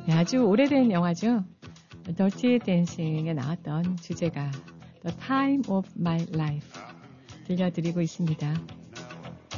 네, 아주 오래된 영화죠. Dirty Dancing에 나왔던 주제가 The Time of My Life 들려드리고 있습니다.